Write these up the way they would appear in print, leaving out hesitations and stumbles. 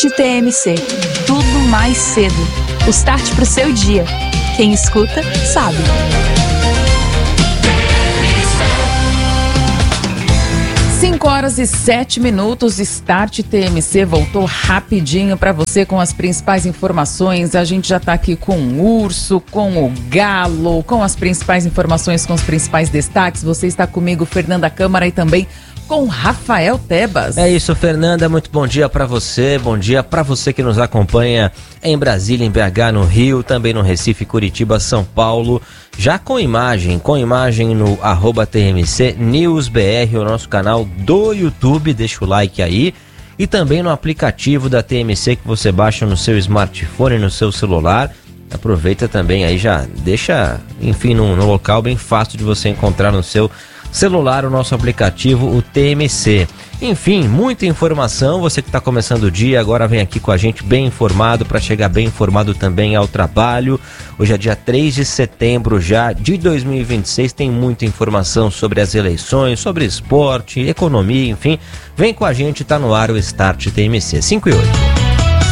Start TMC. Tudo mais cedo. O start pro seu dia. Quem escuta, sabe. Cinco horas e 7 minutos, Start TMC voltou rapidinho para você com as principais informações. A gente já está aqui com o Urso, com o Galo, com as principais informações, com os principais destaques. Você está comigo, Fernanda Câmara, e também com Rafael Tebas. É isso, Fernanda, muito bom dia para você que nos acompanha em Brasília, em BH, no Rio, também no Recife, Curitiba, São Paulo, já com imagem no @TMC News BR, o nosso canal do YouTube, deixa o like aí, e também no aplicativo da TMC que você baixa no seu smartphone, no seu celular. Aproveita também aí, já deixa, enfim, no local bem fácil de você encontrar no seu celular o nosso aplicativo, o TMC. Enfim, muita informação. Você que está começando o dia agora vem aqui com a gente bem informado, para chegar bem informado também ao trabalho. Hoje é dia 3 de setembro já de 2026, tem muita informação sobre as eleições, sobre esporte, economia, enfim. Vem com a gente, tá no ar o Start TMC. 5 e 8.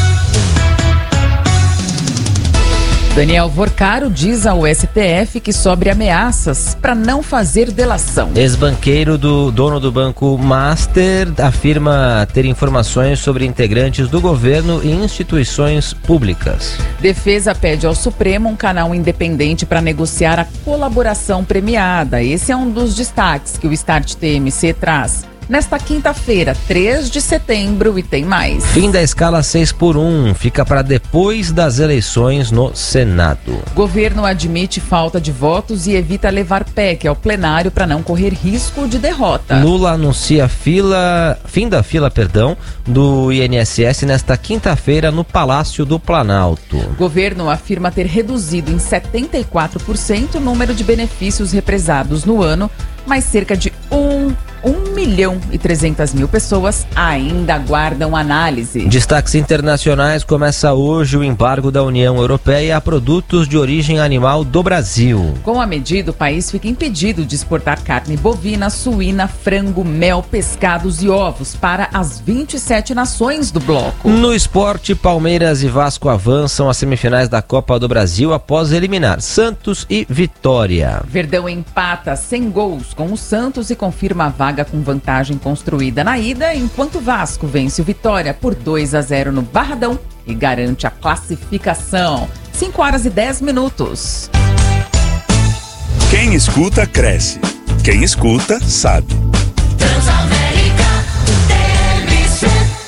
Daniel Vorcaro diz ao STF que sobre ameaças para não fazer delação. Ex-banqueiro do dono do Banco Master afirma ter informações sobre integrantes do governo e instituições públicas. Defesa pede ao Supremo um canal independente para negociar a colaboração premiada. Esse é um dos destaques que o Start TMC traz nesta quinta-feira, 3 de setembro, e tem mais. Fim da escala 6x1 fica para depois das eleições no Senado. Governo admite falta de votos e evita levar PEC ao plenário para não correr risco de derrota. Lula anuncia fim da fila do INSS nesta quinta-feira no Palácio do Planalto. Governo afirma ter reduzido em 74% o número de benefícios represados no ano, mas cerca de 1.300.000 pessoas ainda aguardam análise. Destaques internacionais: começa hoje o embargo da União Europeia a produtos de origem animal do Brasil. Com a medida, o país fica impedido de exportar carne bovina, suína, frango, mel, pescados e ovos para as 27 nações do bloco. No esporte, Palmeiras e Vasco avançam às semifinais da Copa do Brasil após eliminar Santos e Vitória. Verdão empata sem gols com o Santos e confirma a vaga com vantagem construída na ida, enquanto Vasco vence o Vitória por 2-0 no Barradão e garante a classificação. 5 horas e 10 minutos. Quem escuta, cresce. Quem escuta, sabe. Transamérica, TMC.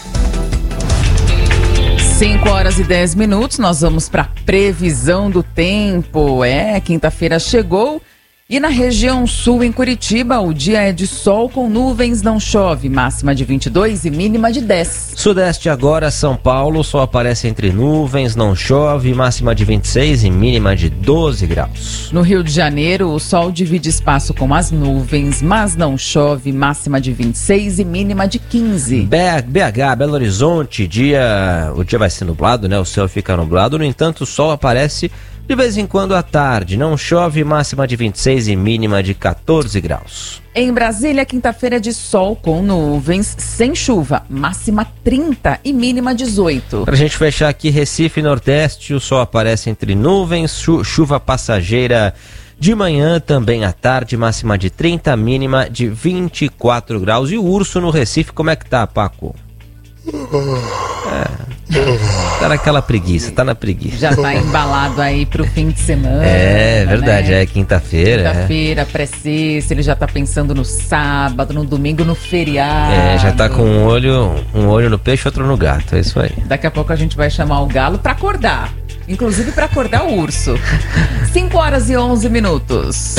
5 horas e 10 minutos, nós vamos para previsão do tempo. Quinta-feira chegou. E na região sul, em Curitiba, o dia é de sol com nuvens, não chove, máxima de 22 e mínima de 10. Sudeste agora, São Paulo, sol aparece entre nuvens, não chove, máxima de 26 e mínima de 12 graus. No Rio de Janeiro, o sol divide espaço com as nuvens, mas não chove, máxima de 26 e mínima de 15. BH, Belo Horizonte, o dia vai ser nublado, né? O céu fica nublado, no entanto, o sol aparece de vez em quando à tarde, não chove, máxima de 26 e mínima de 14 graus. Em Brasília, quinta-feira de sol com nuvens, sem chuva, máxima 30 e mínima 18. Pra gente fechar aqui, Recife Nordeste, o sol aparece entre nuvens, chuva passageira de manhã, também à tarde, máxima de 30, mínima de 24 graus. E o Urso no Recife, como é que tá, Paco? Tá naquela preguiça, tá na preguiça. Já tá embalado aí pro fim de semana. É verdade, né? É quinta-feira. Quinta-feira, pré-sexta, ele já tá pensando no sábado, no domingo, no feriado. Já tá com um olho no peixe, outro no gato, é isso aí. Daqui a pouco a gente vai chamar o Galo pra acordar. Inclusive pra acordar o Urso. 5 horas e 11 minutos.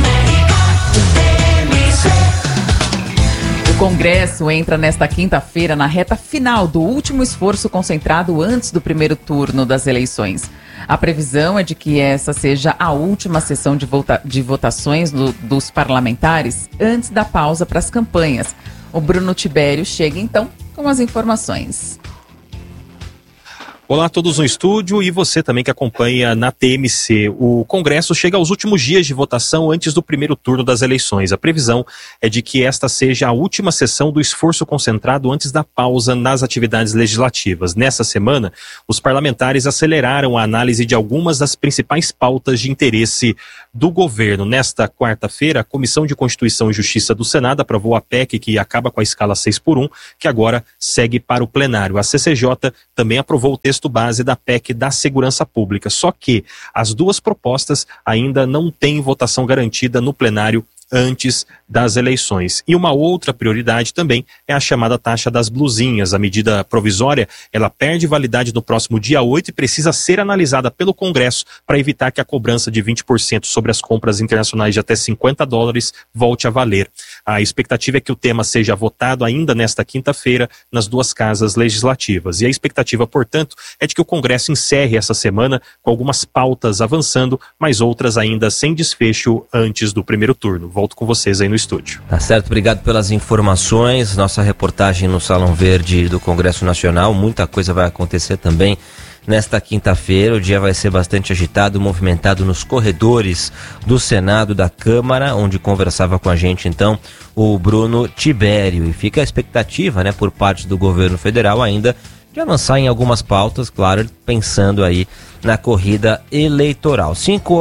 O Congresso entra nesta quinta-feira na reta final do último esforço concentrado antes do primeiro turno das eleições. A previsão é de que essa seja a última sessão de votações dos parlamentares antes da pausa para as campanhas. O Bruno Tibério chega então com as informações. Olá a todos no estúdio e você também que acompanha na TMC. O Congresso chega aos últimos dias de votação antes do primeiro turno das eleições. A previsão é de que esta seja a última sessão do esforço concentrado antes da pausa nas atividades legislativas. Nessa semana, os parlamentares aceleraram a análise de algumas das principais pautas de interesse do governo. Nesta quarta-feira, a Comissão de Constituição e Justiça do Senado aprovou a PEC que acaba com a escala 6x1, que agora segue para o plenário. A CCJ também aprovou o texto base da PEC da Segurança Pública, só que as duas propostas ainda não têm votação garantida no plenário antes das eleições. E uma outra prioridade também é a chamada taxa das blusinhas. A medida provisória, ela perde validade no próximo dia 8 e precisa ser analisada pelo Congresso para evitar que a cobrança de 20% sobre as compras internacionais de até $50 volte a valer. A expectativa é que o tema seja votado ainda nesta quinta-feira nas duas casas legislativas. E a expectativa, portanto, é de que o Congresso encerre essa semana com algumas pautas avançando, mas outras ainda sem desfecho antes do primeiro turno. Volto com vocês aí no estúdio. Tá certo, obrigado pelas informações. Nossa reportagem no Salão Verde do Congresso Nacional. Muita coisa vai acontecer também nesta quinta-feira. O dia vai ser bastante agitado, movimentado nos corredores do Senado, da Câmara, onde conversava com a gente então o Bruno Tibério. E fica a expectativa, né, por parte do governo federal ainda de avançar em algumas pautas, claro, pensando aí na corrida eleitoral.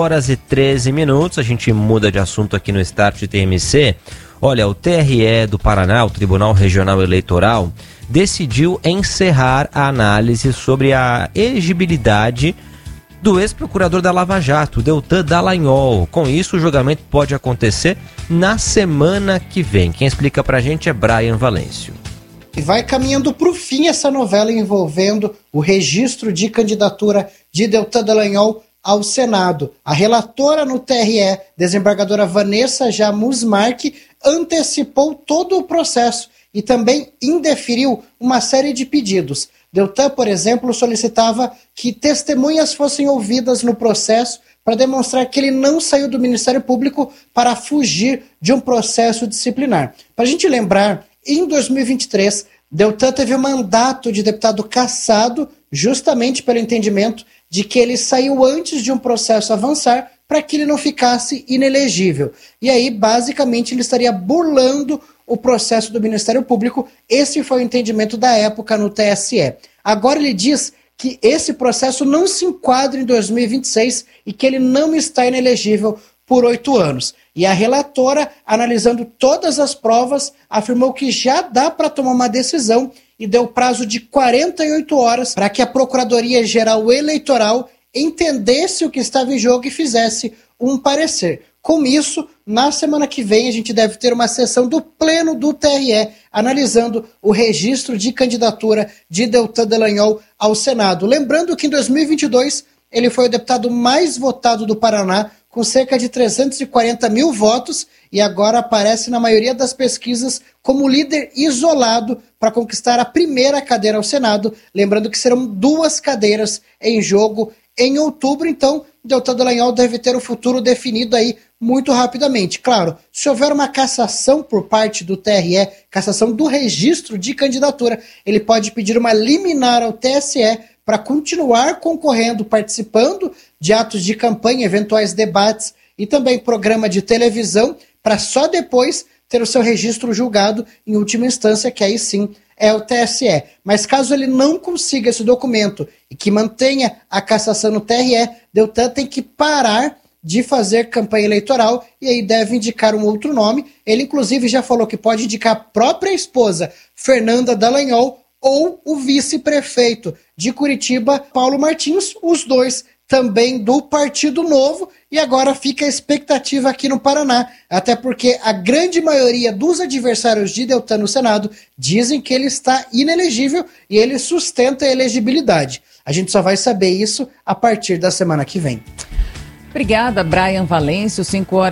5h13, a gente muda de assunto aqui no Start TMC. Olha, o TRE do Paraná, o Tribunal Regional Eleitoral, decidiu encerrar a análise sobre a elegibilidade do ex-procurador da Lava Jato, Deltan Dallagnol. Com isso, o julgamento pode acontecer na semana que vem. Quem explica pra gente é Brian Valêncio. E vai caminhando para o fim essa novela envolvendo o registro de candidatura de Deltan Dallagnol ao Senado. A relatora no TRE, desembargadora Vanessa Jamusmark, antecipou todo o processo e também indeferiu uma série de pedidos. Deltan, por exemplo, solicitava que testemunhas fossem ouvidas no processo para demonstrar que ele não saiu do Ministério Público para fugir de um processo disciplinar. Para a gente lembrar, em 2023, Deltan teve o mandato de deputado cassado justamente pelo entendimento de que ele saiu antes de um processo avançar para que ele não ficasse inelegível. E aí, basicamente, ele estaria burlando o processo do Ministério Público. Esse foi o entendimento da época no TSE. Agora ele diz que esse processo não se enquadra em 2026 e que ele não está inelegível por 8 anos. E a relatora, analisando todas as provas, afirmou que já dá para tomar uma decisão e deu prazo de 48 horas para que a Procuradoria-Geral Eleitoral entendesse o que estava em jogo e fizesse um parecer. Com isso, na semana que vem, a gente deve ter uma sessão do Pleno do TRE, analisando o registro de candidatura de Deltan Dallagnol ao Senado. Lembrando que em 2022, ele foi o deputado mais votado do Paraná, com cerca de 340 mil votos, e agora aparece na maioria das pesquisas como líder isolado para conquistar a primeira cadeira ao Senado. Lembrando que serão 2 cadeiras em jogo em outubro, então Deltan Dallagnol deve ter o futuro definido aí muito rapidamente. Claro, se houver uma cassação por parte do TRE, cassação do registro de candidatura, ele pode pedir uma liminar ao TSE para continuar concorrendo, participando de atos de campanha, eventuais debates e também programa de televisão, para só depois ter o seu registro julgado em última instância, que aí sim é o TSE. Mas caso ele não consiga esse documento e que mantenha a cassação no TRE, Deltan tem que parar de fazer campanha eleitoral e aí deve indicar um outro nome. Ele inclusive já falou que pode indicar a própria esposa, Fernanda Dallagnol, ou o vice-prefeito de Curitiba, Paulo Martins, os dois também do Partido Novo, e agora fica a expectativa aqui no Paraná, até porque a grande maioria dos adversários de Deltan no Senado dizem que ele está inelegível e ele sustenta a elegibilidade. A gente só vai saber isso a partir da semana que vem. Obrigada, Brian Valêncio.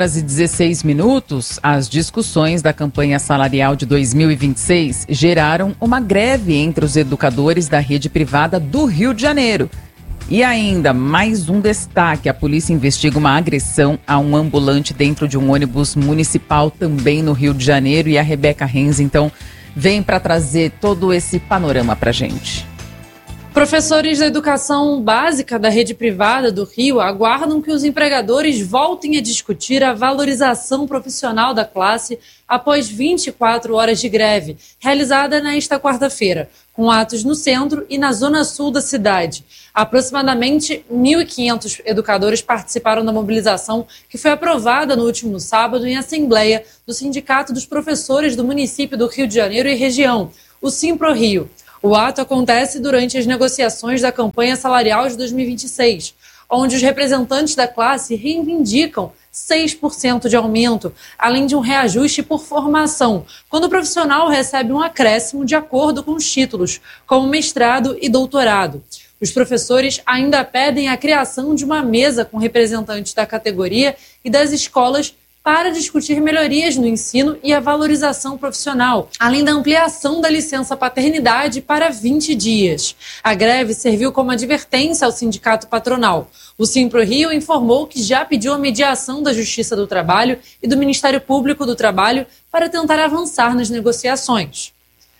5h16. As discussões da campanha salarial de 2026 geraram uma greve entre os educadores da rede privada do Rio de Janeiro. E ainda, mais um destaque: a polícia investiga uma agressão a um ambulante dentro de um ônibus municipal também no Rio de Janeiro. E a Rebeca Renz, então, vem para trazer todo esse panorama para a gente. Professores da educação básica da rede privada do Rio aguardam que os empregadores voltem a discutir a valorização profissional da classe após 24 horas de greve, realizada nesta quarta-feira, com atos no centro e na zona sul da cidade. Aproximadamente 1.500 educadores participaram da mobilização que foi aprovada no último sábado em assembleia do Sindicato dos Professores do município do Rio de Janeiro e região, o SimproRio. O ato acontece durante as negociações da campanha salarial de 2026, onde os representantes da classe reivindicam 6% de aumento, além de um reajuste por formação, quando o profissional recebe um acréscimo de acordo com os títulos, como mestrado e doutorado. Os professores ainda pedem a criação de uma mesa com representantes da categoria e das escolas para discutir melhorias no ensino e a valorização profissional, além da ampliação da licença paternidade para 20 dias. A greve serviu como advertência ao sindicato patronal. O SimproRio informou que já pediu a mediação da Justiça do Trabalho e do Ministério Público do Trabalho para tentar avançar nas negociações.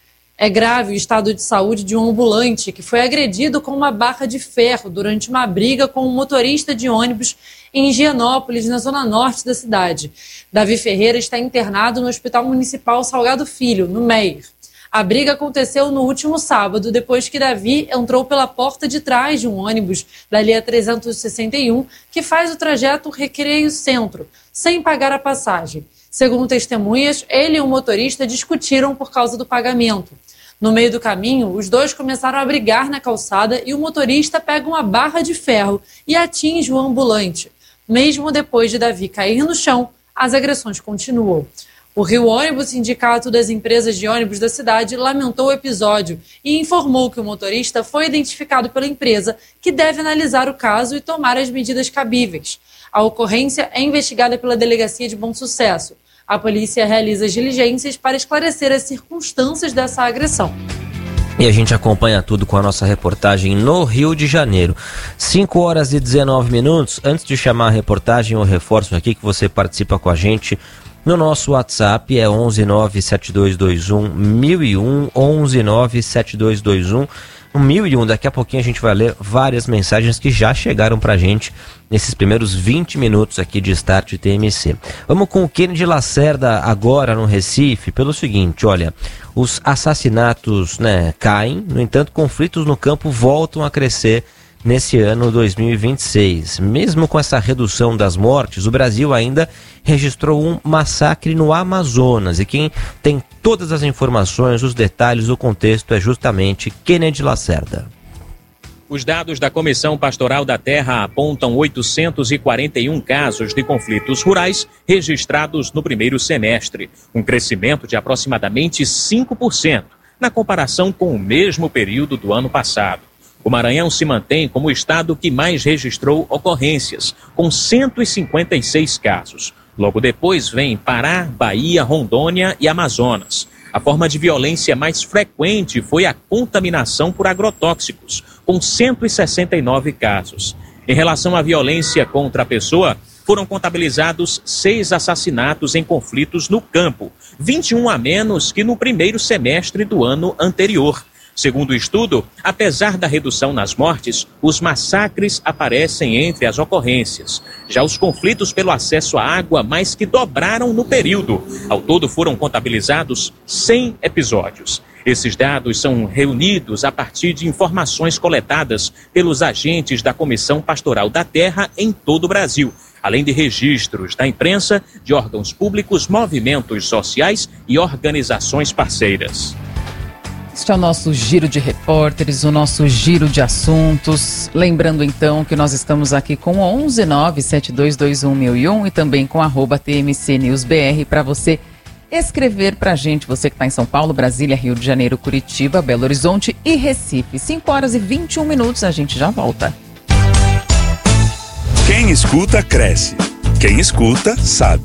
É grave o estado de saúde de um ambulante que foi agredido com uma barra de ferro durante uma briga com um motorista de ônibus em Higienópolis, na zona norte da cidade. Davi Ferreira está internado no Hospital Municipal Salgado Filho, no Meier. A briga aconteceu no último sábado, depois que Davi entrou pela porta de trás de um ônibus da linha 361, que faz o trajeto Recreio-Centro, sem pagar a passagem. Segundo testemunhas, ele e o motorista discutiram por causa do pagamento. No meio do caminho, os dois começaram a brigar na calçada e o motorista pega uma barra de ferro e atinge o ambulante. Mesmo depois de Davi cair no chão, as agressões continuam. O Rio Ônibus, sindicato das empresas de ônibus da cidade, lamentou o episódio e informou que o motorista foi identificado pela empresa, que deve analisar o caso e tomar as medidas cabíveis. A ocorrência é investigada pela Delegacia de Bom Sucesso. A polícia realiza as diligências para esclarecer as circunstâncias dessa agressão. E a gente acompanha tudo com a nossa reportagem no Rio de Janeiro. 5 horas e 19 minutos. Antes de chamar a reportagem, eu reforço aqui que você participa com a gente no nosso WhatsApp, é 11972211001, 11972211001. Daqui a pouquinho a gente vai ler várias mensagens que já chegaram pra gente nesses primeiros 20 minutos aqui de Start TMC. Vamos com o Kennedy Lacerda agora no Recife, pelo seguinte, olha, os assassinatos, caem, no entanto, conflitos no campo voltam a crescer nesse ano 2026. Mesmo com essa redução das mortes, o Brasil ainda registrou um massacre no Amazonas. E quem tem todas as informações, os detalhes, o contexto é justamente Kennedy Lacerda. Os dados da Comissão Pastoral da Terra apontam 841 casos de conflitos rurais registrados no primeiro semestre, um crescimento de aproximadamente 5% na comparação com o mesmo período do ano passado. O Maranhão se mantém como o estado que mais registrou ocorrências, com 156 casos. Logo depois vem Pará, Bahia, Rondônia e Amazonas. A forma de violência mais frequente foi a contaminação por agrotóxicos, com 169 casos. Em relação à violência contra a pessoa, foram contabilizados 6 assassinatos em conflitos no campo, 21 a menos que no primeiro semestre do ano anterior. Segundo o estudo, apesar da redução nas mortes, os massacres aparecem entre as ocorrências. Já os conflitos pelo acesso à água mais que dobraram no período. Ao todo foram contabilizados 100 episódios. Esses dados são reunidos a partir de informações coletadas pelos agentes da Comissão Pastoral da Terra em todo o Brasil, além de registros da imprensa, de órgãos públicos, movimentos sociais e organizações parceiras. Este é o nosso giro de repórteres, o nosso giro de assuntos. Lembrando então que nós estamos aqui com 11972211001 e também com @TMCNewsBR para você escrever para a gente, você que está em São Paulo, Brasília, Rio de Janeiro, Curitiba, Belo Horizonte e Recife. 5 horas e 21 minutos, a gente já volta. Quem escuta, cresce. Quem escuta, sabe.